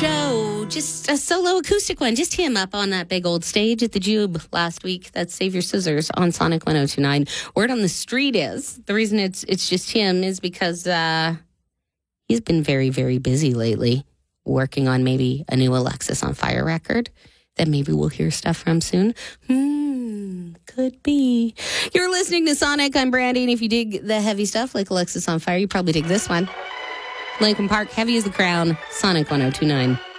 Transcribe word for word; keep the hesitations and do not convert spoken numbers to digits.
show. Just a solo acoustic one. Just him up on that big old stage at the Jube last week. That's Save Your Scissors on Sonic one oh two nine. Word on the street is, the reason it's it's just him is because uh, he's been very, very busy lately working on maybe a new Alexis on Fire record that maybe we'll hear stuff from soon. Hmm, could be. You're listening to Sonic. I'm Brandy, and if you dig the heavy stuff like Alexis on Fire, you probably dig this one. Lincoln Park, Heavy as the Crown, Sonic one oh two nine.